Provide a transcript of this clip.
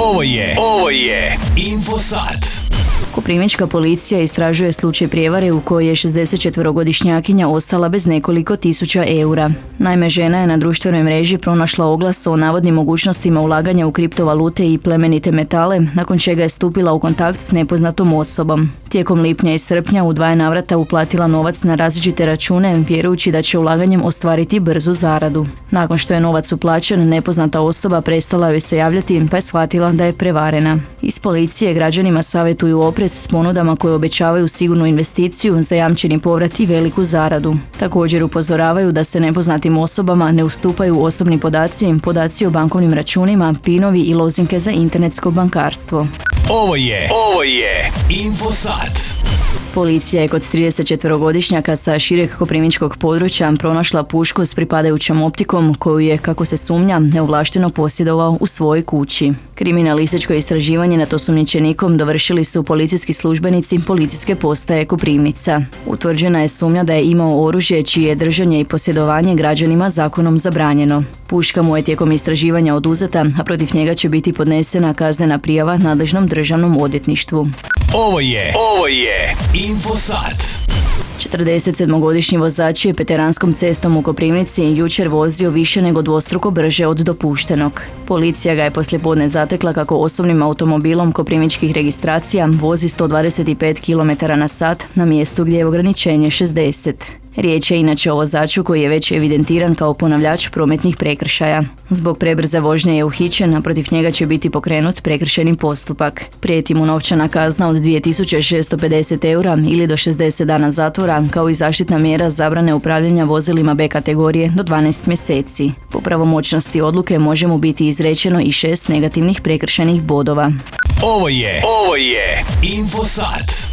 Ovo je Infosat. Koprivnička policija istražuje slučaj prijevare u kojoj je 64-godišnjakinja ostala bez nekoliko tisuća eura. Naime, žena je na društvenoj mreži pronašla oglas o navodnim mogućnostima ulaganja u kriptovalute i plemenite metale, nakon čega je stupila u kontakt s nepoznatom osobom. Tijekom lipnja i srpnja u 2 navrata uplatila novac na različite račune, vjerujući da će ulaganjem ostvariti brzu zaradu. Nakon što je novac uplaćen, nepoznata osoba prestala joj se javljati pa je shvatila da je prevarena. Iz policije građanima savjetuju oprez s ponudama koje obećavaju sigurnu investiciju, zajamčeni povrat i veliku zaradu. Također upozoravaju da se nepoznatim osobama ne ustupaju osobni podaci, podaci o bankovnim računima, pinovi i lozinke za internetsko bankarstvo. Ovo je Infosat. Policija je kod 34-godišnjaka sa šireg koprivničkog područja pronašla pušku s pripadajućom optikom koju je, kako se sumnja, neovlašteno posjedovao u svojoj kući. Kriminalističko istraživanje nad osumnjičenikom dovršili su policijski službenici Policijske postaje Koprivnica. Utvrđena je sumnja da je imao oružje čije je držanje i posjedovanje građanima zakonom zabranjeno. Puška mu je tijekom istraživanja oduzeta, a protiv njega će biti podnesena kaznena prijava nadležnom državnom odvjetništvu. Ovo je Infosat. 47-godišnji vozač je Peteranskom cestom u Koprivnici jučer vozio više nego dvostruko brže od dopuštenog. Policija ga je poslijepodne zatekla kako osobnim automobilom koprivničkih registracija vozi 125 km/h na mjestu gdje je ograničenje 60. Riječ je inače o vozaču koji je već evidentiran kao ponavljač prometnih prekršaja. Zbog prebrze vožnje je uhićen, a protiv njega će biti pokrenut prekršajni postupak. Prijeti mu novčana kazna od 2650 eura ili do 60 dana zatvora, kao i zaštitna mjera zabrane upravljanja vozilima B kategorije do 12 mjeseci. Po pravomoćnosti odluke može mu biti izrečeno i 6 negativnih prekršajnih bodova. Ovo je Infosat.